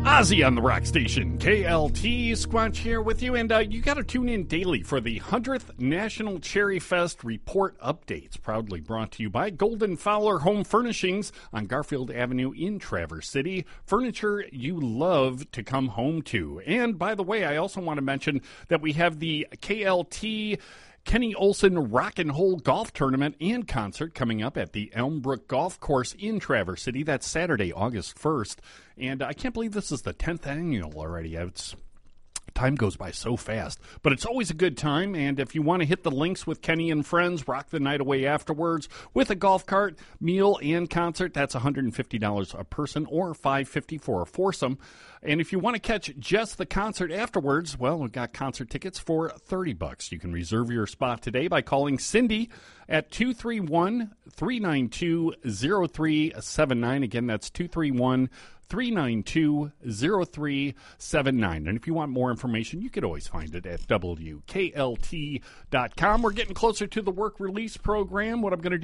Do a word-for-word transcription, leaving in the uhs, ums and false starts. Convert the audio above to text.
Ozzy on the rock station, K L T, Squatch here with you, and uh, you got to tune in daily for the one hundredth National Cherry Fest Report Updates, proudly brought to you by Golden Fowler Home Furnishings on Garfield Avenue in Traverse City. Furniture you love to come home to. And by the way, I also want to mention that we have the K L T Kenny Olson Rock and Roll Golf Tournament and Concert coming up at the Elmbrook Golf Course in Traverse City. That's Saturday, August first. And I can't believe this is the tenth annual already. It's Time goes by so fast, but it's always a good time, and if you want to hit the links with Kenny and friends, rock the night away afterwards with a golf cart, meal, and concert, that's one hundred fifty dollars a person or five hundred fifty dollars for a foursome. And if you want to catch just the concert afterwards, well, we've got concert tickets for thirty bucks. You can reserve your spot today by calling Cindy at two three one, three nine two, zero three seven nine. Again, that's two three one, three nine two, zero three seven nine. And if you want more information, you could always find it at W K L T dot com. We're getting closer to the work release program. What I'm going to do